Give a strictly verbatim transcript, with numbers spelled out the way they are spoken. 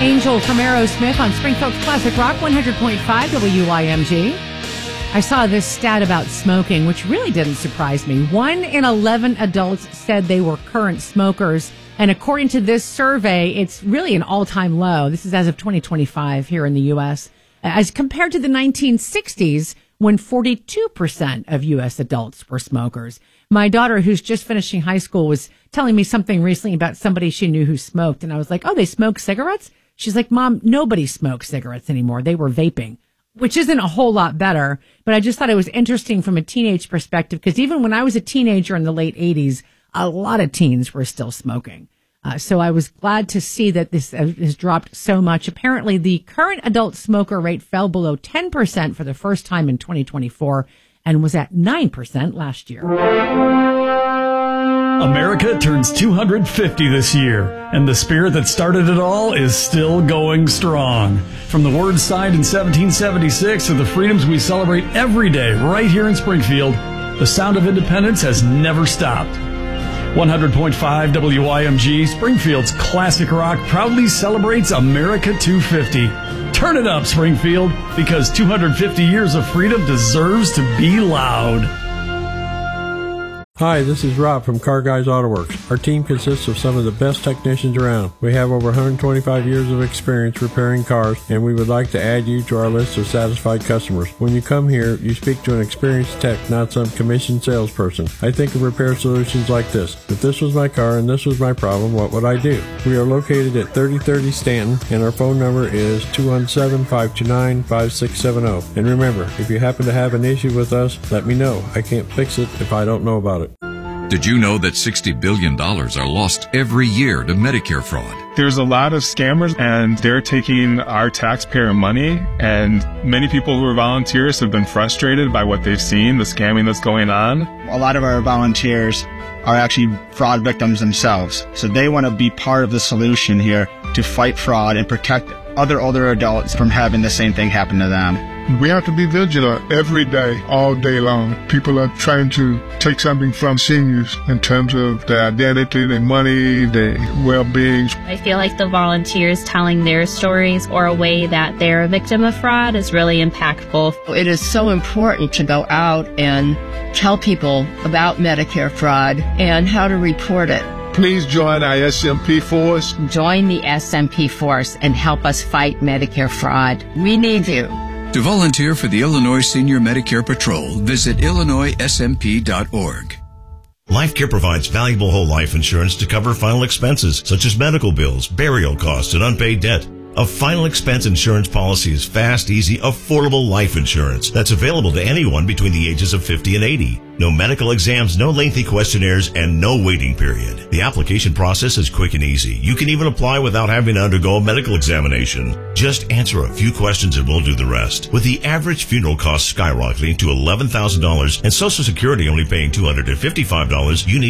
Angel from Aerosmith on Springfield's Classic Rock one hundred point five W I M G. I saw this stat about smoking, which really didn't surprise me. One in eleven adults said they were current smokers. And according to this survey, it's really an all-time low. This is as of twenty twenty-five here in the U S, as compared to the nineteen sixties, when forty-two percent of U S adults were smokers. My daughter, who's just finishing high school, was telling me something recently about somebody she knew who smoked. And I was like, oh, they smoke cigarettes? She's like, Mom, nobody smokes cigarettes anymore. They were vaping, which isn't a whole lot better. But I just thought it was interesting from a teenage perspective, because even when I was a teenager in the late eighties, a lot of teens were still smoking. Uh, so I was glad to see that this has dropped so much. Apparently, the current adult smoker rate fell below ten percent for the first time in twenty twenty-four and was at nine percent last year. America turns two hundred fifty this year, and the spirit that started it all is still going strong. From the words signed in seventeen seventy-six to the freedoms we celebrate every day right here in Springfield, the sound of independence has never stopped. one hundred point five W I M G, Springfield's Classic Rock, proudly celebrates America two fifty. Turn it up, Springfield, because two hundred fifty years of freedom deserves to be loud. Hi, this is Rob from Car Guys Auto Works. Our team consists of some of the best technicians around. We have over one hundred twenty-five years of experience repairing cars, and we would like to add you to our list of satisfied customers. When you come here, you speak to an experienced tech, not some commissioned salesperson. I think of repair solutions like this. If this was my car and this was my problem, what would I do? We are located at thirty thirty Stanton, and our phone number is two one seven, five two nine, five six seven zero. And remember, if you happen to have an issue with us, let me know. I can't fix it if I don't know about it. Did you know that sixty billion dollars are lost every year to Medicare fraud? There's a lot of scammers, and they're taking our taxpayer money, and many people who are volunteers have been frustrated by what they've seen, the scamming that's going on. A lot of our volunteers are actually fraud victims themselves, so they want to be part of the solution here to fight fraud and protect other older adults from having the same thing happen to them. We have to be vigilant every day, all day long. People are trying to take something from seniors in terms of their identity, their money, their well-being. I feel like the volunteers telling their stories or a way that they're a victim of fraud is really impactful. It is so important to go out and tell people about Medicare fraud and how to report it. Please join our S M P force. Join the S M P force and help us fight Medicare fraud. We need you. To volunteer for the Illinois Senior Medicare Patrol, visit illinois s m p dot org. LifeCare provides valuable whole life insurance to cover final expenses such as medical bills, burial costs, and unpaid debt. A final expense insurance policy is fast, easy, affordable life insurance that's available to anyone between the ages of fifty and eighty. No medical exams, no lengthy questionnaires, and no waiting period. The application process is quick and easy. You can even apply without having to undergo a medical examination. Just answer a few questions and we'll do the rest. With the average funeral cost skyrocketing to eleven thousand dollars and Social Security only paying two hundred fifty-five dollars, you need